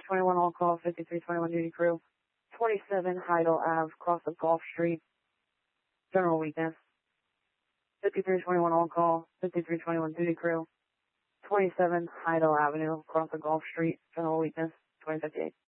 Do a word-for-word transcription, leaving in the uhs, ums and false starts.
twenty-one all call, fifty-three twenty-one duty crew. twenty-seven Heidel Ave, cross of Gulf Street. General weakness. fifty-three twenty-one all call, fifty-three twenty-one duty crew. twenty-seven Heidel Avenue, cross of Gulf Street. General weakness, twenty fifty-eight.